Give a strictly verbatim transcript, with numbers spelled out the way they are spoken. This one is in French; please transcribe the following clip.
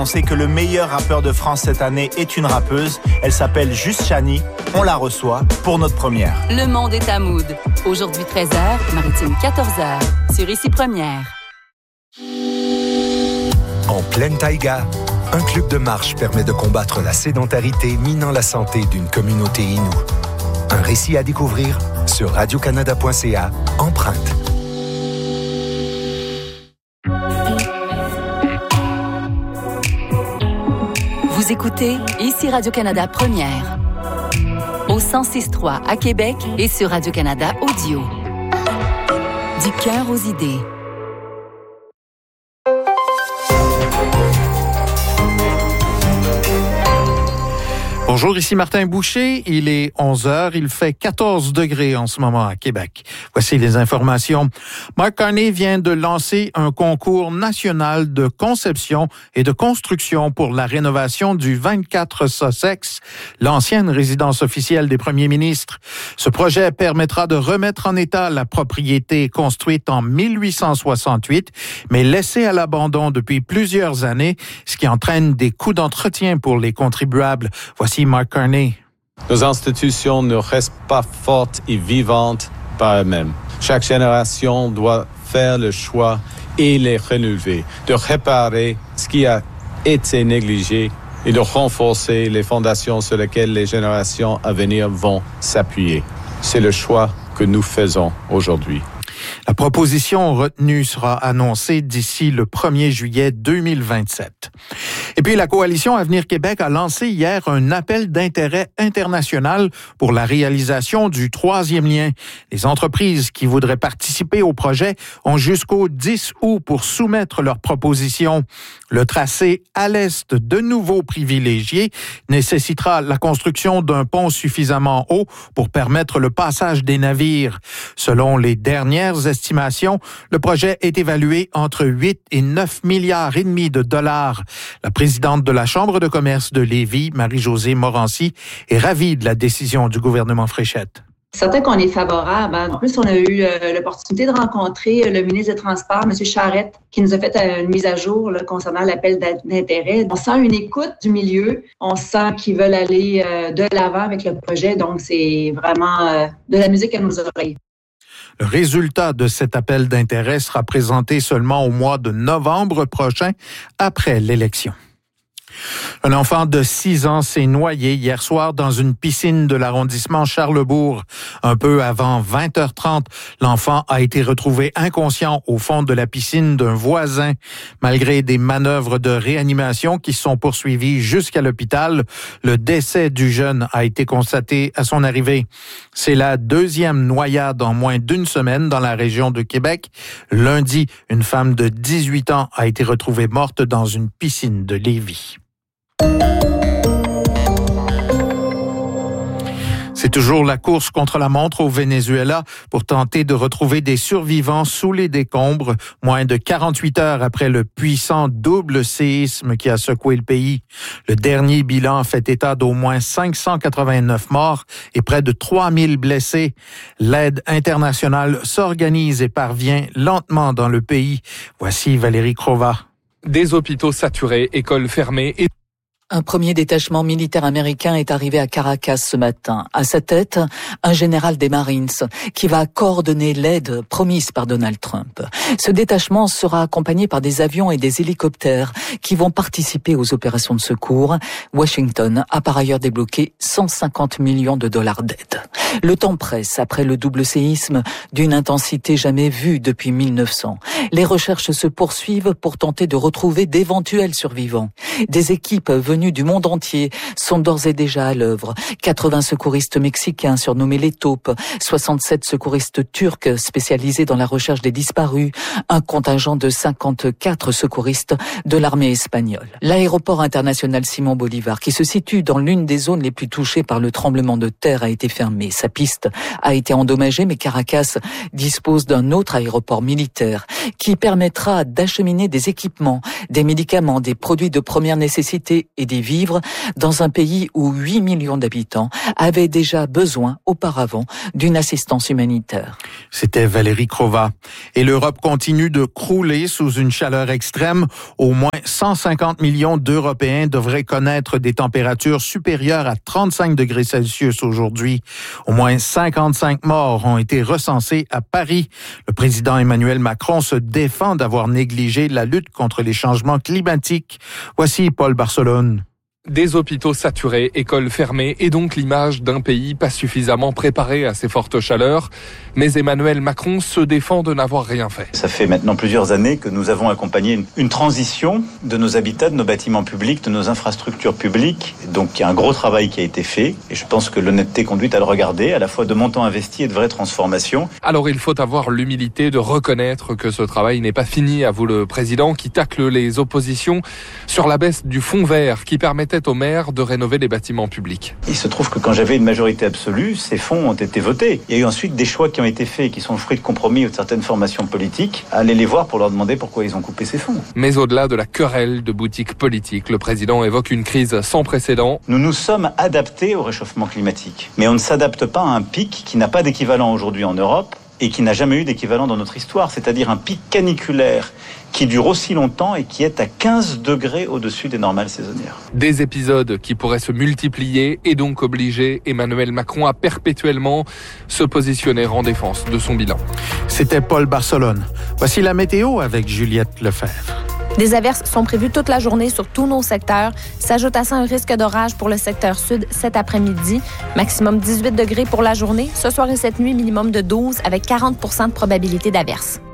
On sait que le meilleur rappeur de France cette année est une rappeuse. Elle s'appelle Juste Chani. On la reçoit pour notre première. Le monde est à Mood. Aujourd'hui treize heures, Maritime quatorze heures. Sur Ici Première. En pleine taïga, un club de marche permet de combattre la sédentarité minant la santé d'une communauté inoue. Un récit à découvrir sur radio canada point c a, Empreinte. Vous écoutez Ici Radio-Canada Première. Au cent six trois à Québec et sur Radio-Canada Audio. Du cœur aux idées. Bonjour, ici Martin Boucher. Il est onze heures. Il fait quatorze degrés en ce moment à Québec. Voici les informations. Mark Carney vient de lancer un concours national de conception et de construction pour la rénovation du vingt-quatre Sussex, l'ancienne résidence officielle des premiers ministres. Ce projet permettra de remettre en état la propriété construite en mille huit cent soixante-huit, mais laissée à l'abandon depuis plusieurs années, ce qui entraîne des coûts d'entretien pour les contribuables. Voici Mark Carney. Nos institutions ne restent pas fortes et vivantes par elles-mêmes. Chaque génération doit faire le choix et les renouveler, de réparer ce qui a été négligé et de renforcer les fondations sur lesquelles les générations à venir vont s'appuyer. C'est le choix que nous faisons aujourd'hui. La proposition retenue sera annoncée d'ici le premier juillet deux mille vingt-sept. Et puis, la Coalition Avenir Québec a lancé hier un appel d'intérêt international pour la réalisation du troisième lien. Les entreprises qui voudraient participer au projet ont jusqu'au dix août pour soumettre leurs propositions. Le tracé à l'est, de nouveau privilégié, nécessitera la construction d'un pont suffisamment haut pour permettre le passage des navires. Selon les dernières estimations, le projet est évalué entre huit et neuf milliards et demi de dollars. La présidente de la Chambre de commerce de Lévis, Marie-Josée Morancy, est ravie de la décision du gouvernement Fréchette. Certain qu'on est favorable. En plus, on a eu euh, l'opportunité de rencontrer le ministre des Transports, M. Charette, qui nous a fait une mise à jour là, concernant l'appel d'intérêt. On sent une écoute du milieu. On sent qu'ils veulent aller euh, de l'avant avec le projet. Donc, c'est vraiment euh, de la musique à nos oreilles. Le résultat de cet appel d'intérêt sera présenté seulement au mois de novembre prochain, après l'élection. Un enfant de six ans s'est noyé hier soir dans une piscine de l'arrondissement Charlesbourg. Un peu avant vingt heures trente, l'enfant a été retrouvé inconscient au fond de la piscine d'un voisin. Malgré des manœuvres de réanimation qui sont poursuivies jusqu'à l'hôpital, le décès du jeune a été constaté à son arrivée. C'est la deuxième noyade en moins d'une semaine dans la région de Québec. Lundi, une femme de dix-huit ans a été retrouvée morte dans une piscine de Lévis. C'est toujours la course contre la montre au Venezuela pour tenter de retrouver des survivants sous les décombres, moins de quarante-huit heures après le puissant double séisme qui a secoué le pays. Le dernier bilan fait état d'au moins cinq cent quatre-vingt-neuf morts et près de trois mille blessés. L'aide internationale s'organise et parvient lentement dans le pays. Voici Valérie Crova. Des hôpitaux saturés, écoles fermées et Un premier détachement militaire américain est arrivé à Caracas ce matin. À sa tête, un général des Marines qui va coordonner l'aide promise par Donald Trump. Ce détachement sera accompagné par des avions et des hélicoptères qui vont participer aux opérations de secours. Washington a par ailleurs débloqué cent cinquante millions de dollars d'aide. Le temps presse après le double séisme d'une intensité jamais vue depuis mille neuf cents. Les recherches se poursuivent pour tenter de retrouver d'éventuels survivants. Des équipes venues du monde entier sont d'ores et déjà à l'œuvre. quatre-vingts secouristes mexicains surnommés les taupes, soixante-sept secouristes turcs spécialisés dans la recherche des disparus, un contingent de cinquante-quatre secouristes de l'armée espagnole. L'aéroport international Simon Bolivar, qui se situe dans l'une des zones les plus touchées par le tremblement de terre, a été fermé. Sa piste a été endommagée, mais Caracas dispose d'un autre aéroport militaire qui permettra d'acheminer des équipements, des médicaments, des produits de première nécessité et d'y vivre dans un pays où huit millions d'habitants avaient déjà besoin auparavant d'une assistance humanitaire. C'était Valérie Crova. Et l'Europe continue de crouler sous une chaleur extrême. Au moins cent cinquante millions d'Européens devraient connaître des températures supérieures à trente-cinq degrés Celsius aujourd'hui. Au moins cinquante-cinq morts ont été recensés à Paris. Le président Emmanuel Macron se défend d'avoir négligé la lutte contre les changements climatiques. Voici Paul Barcelone. Des hôpitaux saturés, écoles fermées et donc l'image d'un pays pas suffisamment préparé à ces fortes chaleurs. Mais Emmanuel Macron se défend de n'avoir rien fait. Ça fait maintenant plusieurs années que nous avons accompagné une, une transition de nos habitats, de nos bâtiments publics, de nos infrastructures publiques. Donc il y a un gros travail qui a été fait et je pense que l'honnêteté conduit à le regarder, à la fois de montants investis et de vraies transformations. Alors il faut avoir l'humilité de reconnaître que ce travail n'est pas fini, avoue le président qui tacle les oppositions sur la baisse du fonds vert qui permet au maire de rénover les bâtiments publics. Il se trouve que quand j'avais une majorité absolue, ces fonds ont été votés. Il y a eu ensuite des choix qui ont été faits et qui sont le fruit de compromis ou de certaines formations politiques. Allez les voir pour leur demander pourquoi ils ont coupé ces fonds. Mais au-delà de la querelle de boutiques politiques, le président évoque une crise sans précédent. Nous nous sommes adaptés au réchauffement climatique. Mais on ne s'adapte pas à un pic qui n'a pas d'équivalent aujourd'hui en Europe et qui n'a jamais eu d'équivalent dans notre histoire, c'est-à-dire un pic caniculaire qui dure aussi longtemps et qui est à quinze degrés au-dessus des normales saisonnières. Des épisodes qui pourraient se multiplier et donc obliger Emmanuel Macron à perpétuellement se positionner en défense de son bilan. C'était Paul Barcelone. Voici la météo avec Juliette Lefebvre. Des averses sont prévues toute la journée sur tous nos secteurs. S'ajoute à ça un risque d'orage pour le secteur sud cet après-midi. Maximum dix-huit degrés pour la journée. Ce soir et cette nuit, minimum de douze avec quarante pour cent de probabilité d'averse.